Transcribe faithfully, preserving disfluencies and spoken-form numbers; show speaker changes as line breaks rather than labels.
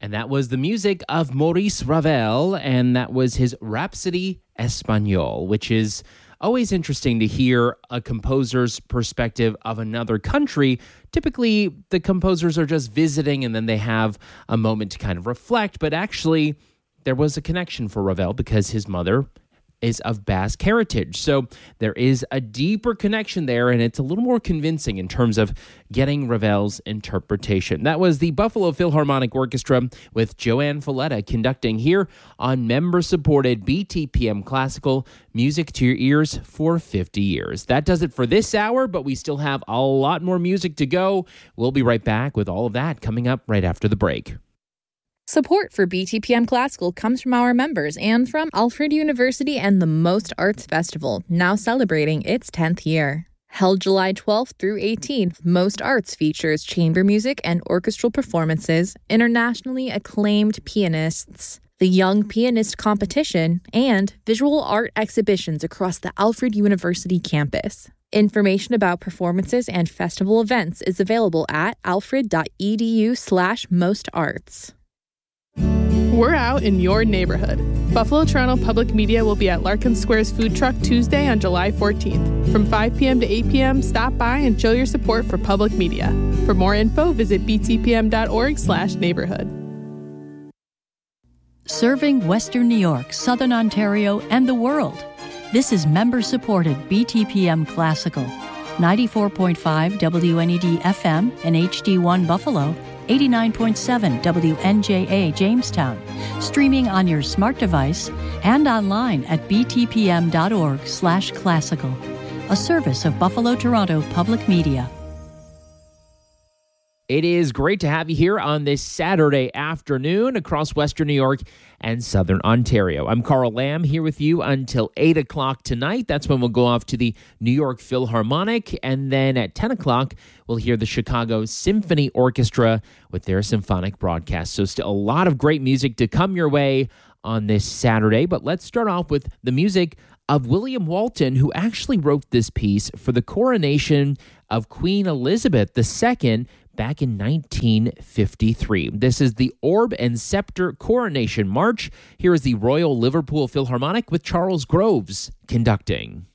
And that was the music of Maurice Ravel, and that was his Rhapsody Espagnole, which is always interesting to hear a composer's perspective of another country. Typically, the composers are just visiting and then they have a moment to kind of reflect, but actually, there was a connection for Ravel because his mother is of Basque heritage. So there is a deeper connection there, and it's a little more convincing in terms of getting Ravel's interpretation. That was the Buffalo Philharmonic Orchestra with Joanne Falletta conducting here on member-supported B T P M Classical, music to your ears for fifty years. That does it for this hour, but we still have a lot more music to go. We'll be right back with all of that coming up right after the break.
Support for B T P M Classical comes from our members and from Alfred University and the Most Arts Festival, now celebrating its tenth year. Held July twelfth through eighteenth, Most Arts features chamber music and orchestral performances, internationally acclaimed pianists, the Young Pianist Competition, and visual art exhibitions across the Alfred University campus. Information about performances and festival events is available at alfred.edu slash mostarts.
We're out in your neighborhood. Buffalo Toronto Public Media will be at Larkin Square's food truck Tuesday on July fourteenth. From five p.m. to eight p.m., stop by and show your support for public media. For more info, visit btpm.org slash neighborhood.
Serving Western New York, Southern Ontario, and the world. This is member-supported B T P M Classical. ninety-four point five W N E D F M and H D one Buffalo, eighty-nine point seven W N J A Jamestown, streaming on your smart device and online at btpm.org slash classical, a service of Buffalo Toronto Public Media.
It is great to have you here on this Saturday afternoon across Western New York and Southern Ontario. I'm Carl Lamb here with you until eight o'clock tonight. That's when we'll go off to the New York Philharmonic. And then at ten o'clock, we'll hear the Chicago Symphony Orchestra with their symphonic broadcast. So still a lot of great music to come your way on this Saturday. But let's start off with the music of William Walton, who actually wrote this piece for the coronation of Queen Elizabeth the Second back in nineteen fifty-three. This is the Orb and Scepter Coronation March. Here is the Royal Liverpool Philharmonic with Charles Groves conducting.